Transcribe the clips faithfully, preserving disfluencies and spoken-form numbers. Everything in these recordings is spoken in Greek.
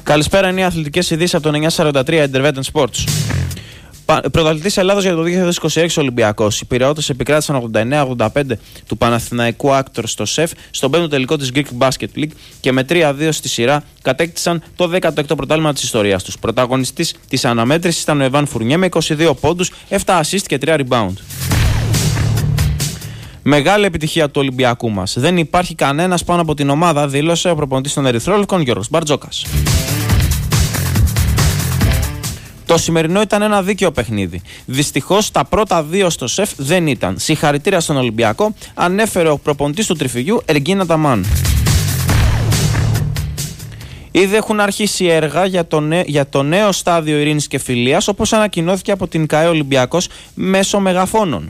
Καλησπέρα, είναι οι αθλητικές ειδήσεις από το εννιακόσια σαράντα τρία Intervetten Sports. Πρωταθλητής Ελλάδος για το δύο χιλιάδες είκοσι έξι Ολυμπιακός. Οι Πειραιώτες επικράτησαν ογδόντα εννέα ογδόντα πέντε του Παναθηναϊκού Άκτορ στο ΣΕΦ στον πέμπτο τελικό της Greek Basket League και με τρία δύο στη σειρά κατέκτησαν το δέκατο έκτο πρωτάθλημα της ιστορίας τους. Πρωταγωνιστής της αναμέτρησης ήταν ο Εβάν Φουρνιέ με είκοσι δύο πόντους, επτά assist και τρία rebound. Μεγάλη επιτυχία του Ολυμπιακού μας. Δεν υπάρχει κανένας πάνω από την ομάδα, δήλωσε ο προπονητής των Ερυθρόλευκων Γιώργος Μπαρτζόκας. Το σημερινό ήταν ένα δίκαιο παιχνίδι. Δυστυχώς τα πρώτα δύο στο ΣΕΦ δεν ήταν. Συγχαρητήρια στον Ολυμπιακό, ανέφερε ο προπονητής του Τριφυγιού Εργίν Αταμάν. Ήδη έχουν αρχίσει έργα για το, νέ, για το νέο στάδιο ειρήνης και φιλίας, όπως ανακοινώθηκε από την ΚΑΕ Ολυμπιακός μέσω μεγαφώνων.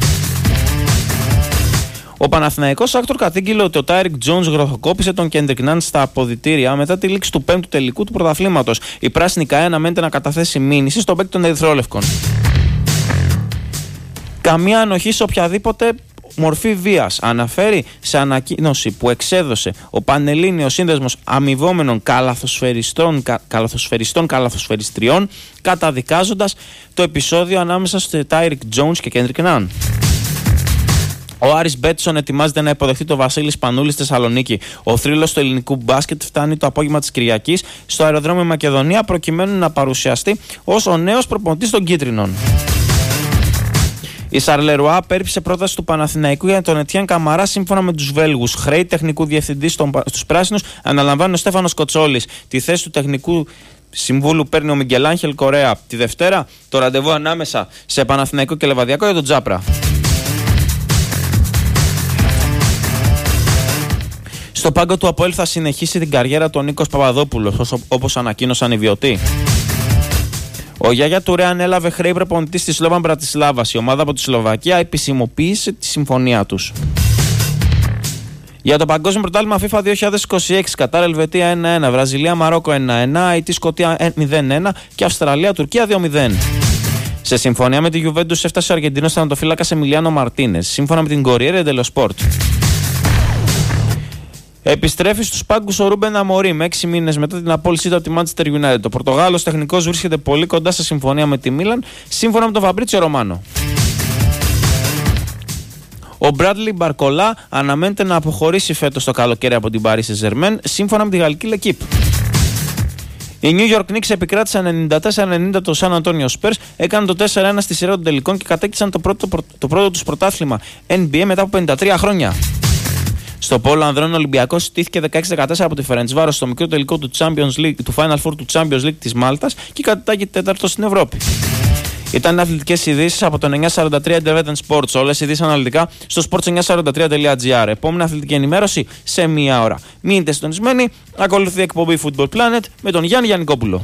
Ο Παναθηναϊκός Άκτορ κατήγγειλε ότι ο Τάιρικ Τζόουνς γροθοκόπησε τον Κέντρικ Ναν στα αποδυτήρια μετά τη λήξη του πέμπτου τελικού του πρωταθλήματος. Η πράσινη ΚΑΕ αναμένεται να καταθέσει μήνυση στον παίκτη των Ερυθρόλευκων. Καμία ανοχή σε οποιαδήποτε μορφή βίας, αναφέρει σε ανακοίνωση που εξέδωσε ο Πανελλήνιος Σύνδεσμος Αμοιβόμενων Καλαθοσφαιριστών, κα, Καλαθοσφαιριστών Καλαθοσφαιριστριών, καταδικάζοντας το επεισόδιο ανάμεσα στο Τάιρικ Τζόουνς και Κέντρικ Ναν. Ο Άρης Μπέτσον ετοιμάζεται να υποδεχτεί το Βασίλη Σπανούλη στη Θεσσαλονίκη. Ο θρύλος του ελληνικού μπάσκετ φτάνει το απόγευμα της Κυριακής στο αεροδρόμιο Μακεδονία προκειμένου να παρουσιαστεί ως ο νέος προπονητής των Κίτρινων. Η Σαρλερουά απέρριψε πρόταση του Παναθηναϊκού για τον Ετιέν Καμαρά σύμφωνα με τους Βέλγους. Χρέη τεχνικού διευθυντή στους Πράσινους αναλαμβάνει ο Στέφανος Κοτσόλης. Τη θέση του τεχνικού συμβούλου παίρνει ο Μιγκελάνχελ Κορέα. Τη Δευτέρα το ραντεβού ανάμεσα σε Παναθηναϊκό και Λεβαδιακό για τον Τζάπρα. Στο πάγκο του ΑΠΟΕΛ θα συνεχίσει την καριέρα του ο Νίκος Παπαδόπουλος, όπως ανακοίνωσαν οι βιωτοί. Ο Γιάγια Τουρέ ανέλαβε χρέη προπονητής της Σλόβαν Μπρατισλάβας. Η ομάδα από τη Σλοβακία επισημοποίησε τη συμφωνία τους. Για το Παγκόσμιο Πρωτάθλημα FIFA δύο χιλιάδες είκοσι έξι, Κατάρ Ελβετία ένα ένα, Βραζιλία Μαρόκο ένα ένα, Αιτή Σκωτία μηδέν ένα και Αυστραλία Τουρκία δύο μηδέν. Σε συμφωνία με τη Juventus έφτασε ο Αργεντίνος τερματοφύλακας Εμιλιάνο Μαρτίνες, σύμφωνα με την Corriere dello Sport. Επιστρέφει στους πάγκους ο Ρούμπεν Αμορίμ έξι μήνες μετά την απόλυσή του από τη Manchester United. Ο Πορτογάλος τεχνικός βρίσκεται πολύ κοντά σε συμφωνία με τη Μίλαν, σύμφωνα με τον Φαμπρίτσιο Ρωμάνο. Ο Μπράντλι Μπαρκολά αναμένεται να αποχωρήσει φέτος το καλοκαίρι από την Paris Saint-Germain, σύμφωνα με τη γαλλική L'Equipe. Οι New York Knicks επικράτησαν ενενήντα τέσσερα ενενήντα το San Antonio Spurs, έκαναν το τέσσερα ένα στη σειρά των τελικών και κατέκτησαν το πρώτο, το πρώτο τους πρωτάθλημα N B A μετά από πενήντα τρία χρόνια. Στο πόλο ανδρών, ο Ολυμπιακός στήθηκε δεκαέξι δεκατέσσερα από τη Φερεντσβάρος στο μικρό τελικό του, Champions League, του Final Four του Champions League της Μάλτας και κατατάγει τέταρτο στην Ευρώπη. Ήταν αθλητικές ειδήσεις από το εννιακόσια σαράντα τρία Intervetten Sports. Όλες οι ειδήσεις αναλυτικά στο sports εννιακόσια σαράντα τρία τελεία gr. Επόμενη αθλητική ενημέρωση σε μία ώρα. Μείνετε συντονισμένοι. Ακολουθεί η εκπομπή Football Planet με τον Γιάννη Γιαννικόπουλο.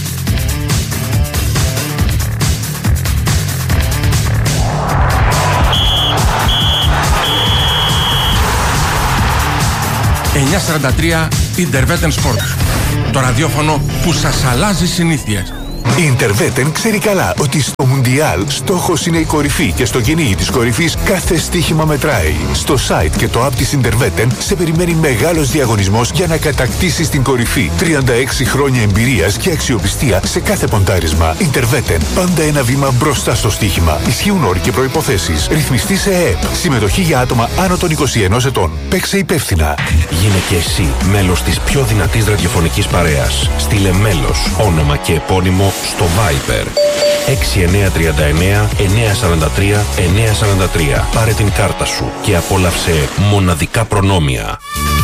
εννιακόσια σαράντα τρία Intervetten Sports. Το ραδιόφωνο που σας αλλάζει συνήθειες. Η Intervetten ξέρει καλά ότι στο Μουντιάλ στόχος είναι η κορυφή και στο κυνήγι της κορυφής κάθε στοίχημα μετράει. Στο site και το app της Intervetten σε περιμένει μεγάλος διαγωνισμός για να κατακτήσεις την κορυφή. τριάντα έξι χρόνια εμπειρίας και αξιοπιστία σε κάθε ποντάρισμα. Intervetten, πάντα ένα βήμα μπροστά στο στοίχημα. Ισχύουν όροι και προϋποθέσεις. Ρυθμιστή σε ΕΕΠ. Συμμετοχή για άτομα άνω των είκοσι ενός ετών. Παίξε υπεύθυνα. Γίνε και εσύ μέλος της πιο δυνατής ραδιοφωνικής παρέας. Στείλε μέλος, όνομα και επώνυμο στο Viber έξι εννιά τρία εννιά εννιά τέσσερα τρία εννιά τέσσερα τρία. Πάρε την κάρτα σου και απόλαυσε μοναδικά προνόμια.